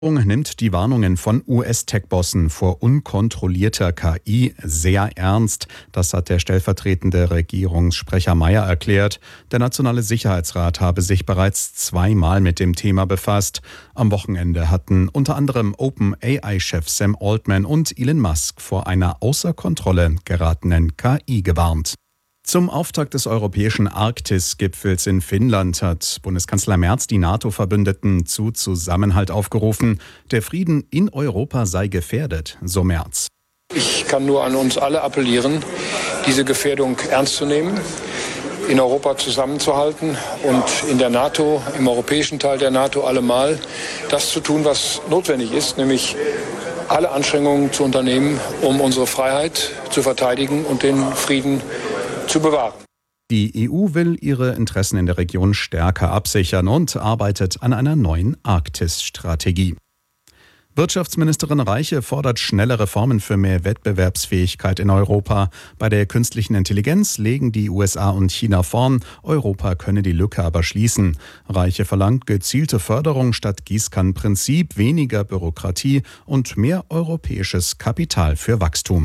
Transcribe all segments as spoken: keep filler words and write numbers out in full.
Nimmt die Warnungen von U S-Tech-Bossen vor unkontrollierter K I sehr ernst. Das hat der stellvertretende Regierungssprecher Mayer erklärt. Der Nationale Sicherheitsrat habe sich bereits zweimal mit dem Thema befasst. Am Wochenende hatten unter anderem OpenAI-Chef Sam Altman und Elon Musk vor einer außer Kontrolle geratenen K I gewarnt. Zum Auftakt des europäischen Arktis-Gipfels in Finnland hat Bundeskanzler Merz die NATO-Verbündeten zu Zusammenhalt aufgerufen. Der Frieden in Europa sei gefährdet, so Merz. Ich kann nur an uns alle appellieren, diese Gefährdung ernst zu nehmen, in Europa zusammenzuhalten und in der NATO, im europäischen Teil der NATO allemal das zu tun, was notwendig ist, nämlich alle Anstrengungen zu unternehmen, um unsere Freiheit zu verteidigen und den Frieden zu bewahren. Die E U will ihre Interessen in der Region stärker absichern und arbeitet an einer neuen Arktis-Strategie. Wirtschaftsministerin Reiche fordert schnelle Reformen für mehr Wettbewerbsfähigkeit in Europa. Bei der künstlichen Intelligenz legen die U S A und China vorn. Europa könne die Lücke aber schließen. Reiche verlangt gezielte Förderung statt Gießkannenprinzip, weniger Bürokratie und mehr europäisches Kapital für Wachstum.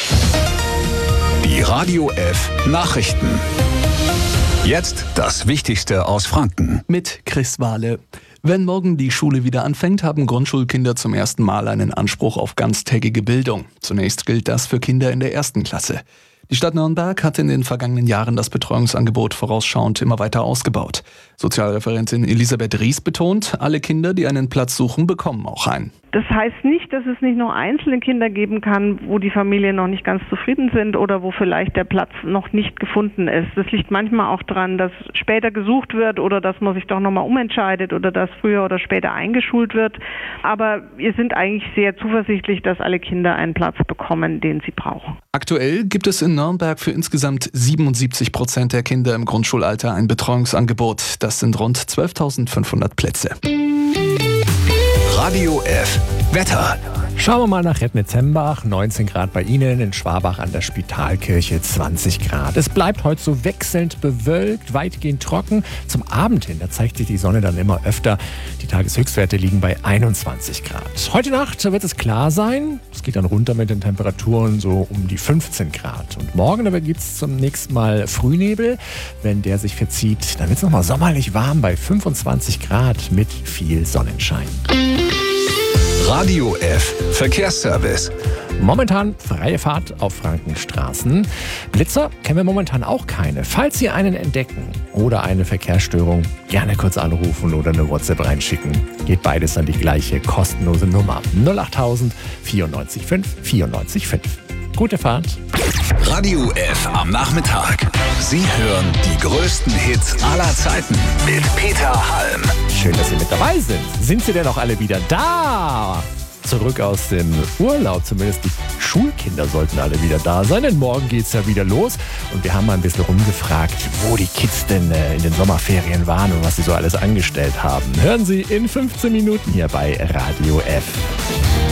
Die Radio F Nachrichten. Jetzt das Wichtigste aus Franken. Mit Chris Wahle. Wenn morgen die Schule wieder anfängt, haben Grundschulkinder zum ersten Mal einen Anspruch auf ganztägige Bildung. Zunächst gilt das für Kinder in der ersten Klasse. Die Stadt Nürnberg hat in den vergangenen Jahren das Betreuungsangebot vorausschauend immer weiter ausgebaut. Sozialreferentin Elisabeth Ries betont, alle Kinder, die einen Platz suchen, bekommen auch einen. Das heißt nicht, dass es nicht nur einzelne Kinder geben kann, wo die Familien noch nicht ganz zufrieden sind oder wo vielleicht der Platz noch nicht gefunden ist. Das liegt manchmal auch daran, dass später gesucht wird oder dass man sich doch nochmal umentscheidet oder dass früher oder später eingeschult wird. Aber wir sind eigentlich sehr zuversichtlich, dass alle Kinder einen Platz bekommen, den sie brauchen. Aktuell gibt es in Nürnberg für insgesamt siebenundsiebzig Prozent der Kinder im Grundschulalter ein Betreuungsangebot. Das sind rund zwölftausendfünfhundert Plätze. Radio F Wetter. Schauen wir mal nach Rednitz-Hembach, neunzehn Grad bei Ihnen, in Schwabach an der Spitalkirche zwanzig Grad. Es bleibt heute so wechselnd bewölkt, weitgehend trocken. Zum Abend hin, da zeigt sich die Sonne dann immer öfter. Die Tageshöchstwerte liegen bei einundzwanzig Grad. Heute Nacht wird es klar sein. Es geht dann runter mit den Temperaturen so um die fünfzehn Grad. Und morgen aber gibt es zum nächsten Mal Frühnebel. Wenn der sich verzieht, dann wird es nochmal sommerlich warm bei fünfundzwanzig Grad mit viel Sonnenschein. Radio F Verkehrsservice. Momentan freie Fahrt auf Frankenstraßen. Blitzer kennen wir momentan auch keine. Falls Sie einen entdecken oder eine Verkehrsstörung, gerne kurz anrufen oder eine WhatsApp reinschicken. Geht beides an die gleiche kostenlose Nummer. null achttausend vierundneunzig fünf vierundneunzig fünf. Gute Fahrt. Radio F am Nachmittag. Sie hören die größten Hits aller Zeiten mit Peter Halm. Schön, dass Sie mit dabei sind. Sind Sie denn auch alle wieder da? Zurück aus dem Urlaub, zumindest die Schulkinder sollten alle wieder da sein, denn morgen geht's ja wieder los. Und wir haben mal ein bisschen rumgefragt, wo die Kids denn äh, in den Sommerferien waren und was sie so alles angestellt haben. Hören Sie in fünfzehn Minuten hier bei Radio F.